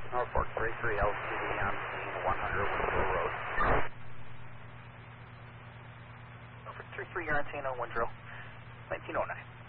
Norfolk 33 LTD on scene 100 Windrow Road. Norfolk 33, you're on scene on Windrow, 1909.